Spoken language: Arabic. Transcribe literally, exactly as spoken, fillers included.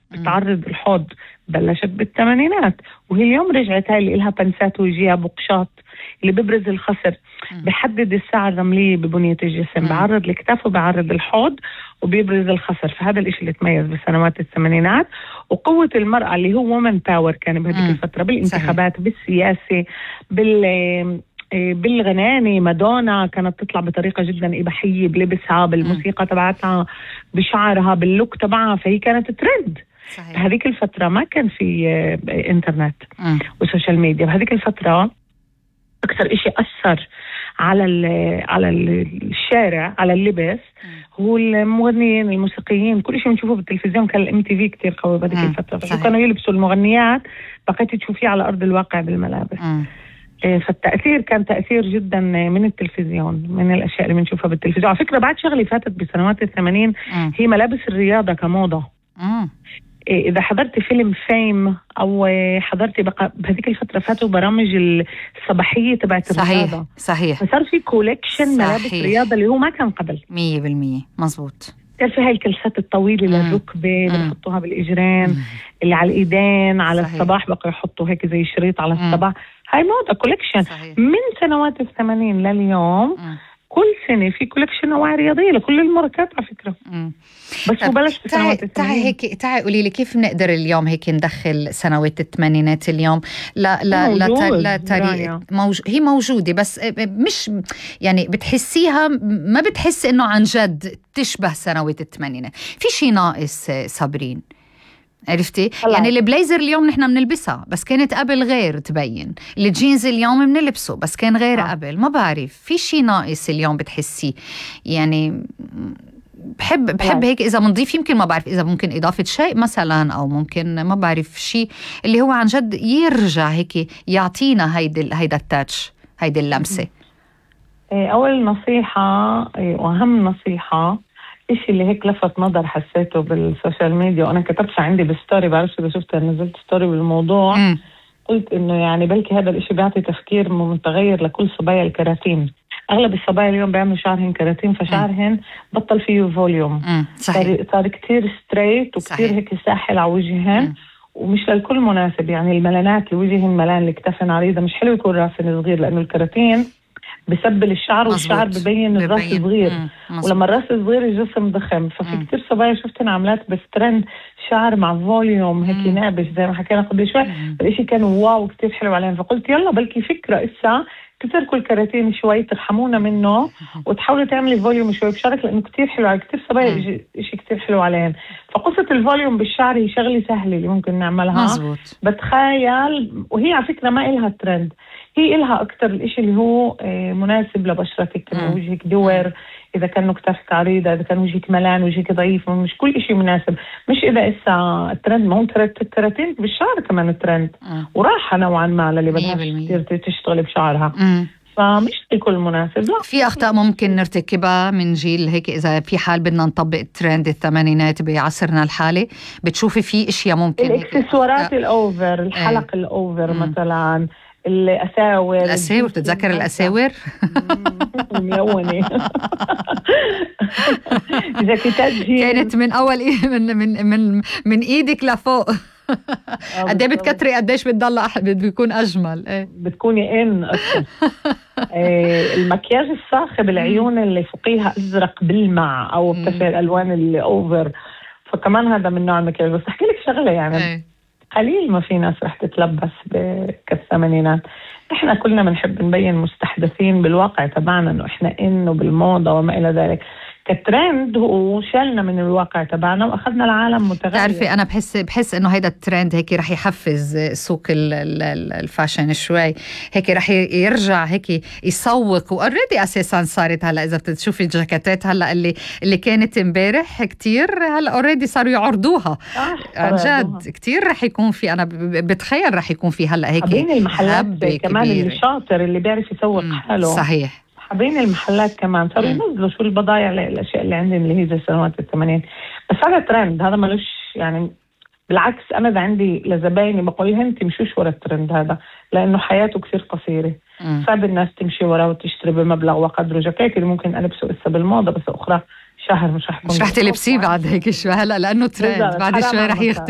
بتعرض الحوض بلشت بالثمانينات، وهي اليوم رجعت. هاي اللي إلها بنسات ويجيها بقشات اللي ببرز الخصر، بحدد الساعة الرملية ببنية الجسم، بعرض الكتاف وبعرض الحوض وبيبرز الخصر. فهذا الاشي اللي تميز بسنوات الثمانينات. وقوة المرأة اللي هو وومن باور كان بهذيك الفترة بالانتخابات، صحيح. بالسياسة، بال بالغنانة. مادونا كانت تطلع بطريقة جدا إباحية بلبسها، بالموسيقى تبعتها، بشعرها، باللوك تبعها. فهي كانت ترند. بهذيك الفترة ما كان في انترنت م. وسوشيال ميديا. بهذيك الفترة أكثر إشي أثر على على الشارع، على اللبس، هو المغنيين، الموسيقيين. كل شيء بنشوفه بالتلفزيون كان الام تي في كتير قوي بهذيك الفترة. فشو كانوا يلبسوا المغنيات بقيت تشوفيه على أرض الواقع بالملابس. م. فالتأثير كان تأثير جدا من التلفزيون، من الأشياء اللي بنشوفها بالتلفزيون. على فكرة بعد شغلي فاتت بسنوات الثمانين هي ملابس الرياضة كموضة. م. إذا حضرت فيلم فيم أو حضرتي بقى بهذيك الفترة فاتوا برامج الصباحية تبعت الرياضة. صحيح. فصار في كوليكشن ملابس رياضة اللي هو ما كان قبل. مية بالمية مزبوط. كان في هاي الكلسات الطويلة للركبة اللي بحطوها بالإجرين، اللي على الإيدين، على صحيح. الصباح بقى يحطوا هيك زي شريط على مم. الصباح. هاي موضة كوليكشن. صحيح. من سنوات الثمانين لليوم مم. كل سنة في كوليكشن أنواع رياضية لكل الماركات على فكرة. مم. بس وبلش بسنوات الثمانين. تعي هيك تعي قولي لي كيف نقدر اليوم هيك ندخل سنوات الثمانينات اليوم؟ لا لا لا لا طريقة موج... هي موجودة بس مش يعني بتحسيها، ما بتحس إنه عن جد تشبه سنوات الثمانينات. في شيء ناقص صابرين، عرفتي؟ هلا. يعني البليزر اليوم نحن بنلبسها بس كانت قبل غير تبين، الجينز اليوم بنلبسه بس كان غير آه. قبل. ما بعرف في شيء ناقص اليوم بتحسيه يعني. بحب بحب هيك إذا بنضيف، يمكن ما بعرف إذا ممكن إضافة شيء مثلا، أو ممكن ما بعرف شيء اللي هو عن جد يرجع هيك يعطينا هيدا هيدا التاتش، هيدا اللمسة. أول نصيحة وأهم نصيحة، إشي اللي هيك لفت نظر حسيته بالسوشيال ميديا، وأنا كتبتها عندي بالستوري، بعرفش إذا شفتها، نزلت ستوري بالموضوع. م. قلت إنه يعني بلكي هذا الإشي بيعطي تفكير متغير لكل صبايا الكراتين. أغلب الصبايا اليوم بيعملوا شعرهن كراتين، فشعرهن بطل فيه فوليوم، صار, صار كتير ستريت وكتير هيك ساحل على وجههن، ومش للكل مناسب. يعني الملانات اللي وجههن ملان، الكتفن عريضة، مش حلو يكون راسن صغير، لأنه الكراتين بسبل الشعر، والشعر ببين الراس صغير، ولما الراس صغير الجسم ضخم. ففي مم. كتير صبايا شفتن عملات بس ترند شعر مع فوليوم هيك نابش زي ما حكينا قبل شوي. الاشي كان واو كتير حلو عليهم. فقلت يلا بلكي فكرة إسا تتركوا الكراتين شوي، ترحمونا منه وتحاولوا تعملي فوليوم شوي بشعرك، لأنه كتير حلو على كتير صبايا، إشي كتير حلو عليهم. فقصة الفوليوم بالشعر هي شغلة سهلة اللي ممكن نعملها. مزبوط. بتخيل، وهي على فكرة ما إلها ترند، هي إلها أكتر الإشي اللي هو مناسب لبشرتك، إنه وجهك دور، إذا كان كتافك عريضة، إذا كان وجهك ملان، وجهك ضعيف، مش كل إشي مناسب. مش إذا إسا الترند، ما هو الكراتين بالشعر كمان الترند، وراحة نوعا ما للي بدها تشتغل بشعرها. مم. فمش الكل مناسب. لا، في أخطاء ممكن نرتكبها من جيل هيك، إذا في حال بدنا نطبق الترند الثمانينات بعصرنا الحالي، بتشوفي في إشياء ممكن الإكسسوارات الأوفر، الحلق ايه. الأوفر مم. مثلا الأساور الأساور تتذكر الأساور؟ ميوني كانت من أول من من من من إيدك لفوق. قد ايه بتكتري قديش بتضل بيكون أجمل. ايه بتكوني إن أكثر. ايه المكياج الصاخب، العيون اللي فوقيها أزرق بالمع أو بتفر الألوان اللي أوفر، فكمان هذا من نوع المكياج. بس أحكي لك شغلة، يعني ايه. قليل ما في ناس رح تتلبس كالثمانينات. احنا كلنا بنحب نبين مستحدثين بالواقع تبعنا، انه احنا انه بالموضة وما الى ذلك. كترند هو شلنا من الواقع تبعنا واخذنا العالم متغير. تعرفي انا بحس بحس انه هيدا الترند هيك رح يحفز سوق الفاشن شوي، هيك رح يرجع هيك يسوق. واوريدي اساسا صارت هلا، اذا بتشوفي الجاكيتات هلا اللي اللي كانت امبارح كتير، هلا اوريدي صاروا يعرضوها عن جد كتير. رح يكون في، انا بتخيل رح يكون في هلا هيك بين المحلات كمان كبيرة. اللي شاطر اللي بيعرف يسوق حاله. صحيح. بين المحلات كمان صاروا ينزلوا شو البضايع، الاشياء اللي عندهم اللي هي زي سنوات الثمانين. بس هذا ترند، هذا ملوش يعني. بالعكس انا اذا عندي لزبايني بقول لهم تمشوش ورا الترند هذا، لانه حياته كثير قصيره. صعب الناس تمشي وراه وتشتري بمبلغ وقدره. جاكيت اللي ممكن البسه لسه بالموضه، بس اخرى شهر مش رح مش رح تلبسيه بعد هيك شوي هلا، لانه ترند بعد شوي رح يختفي.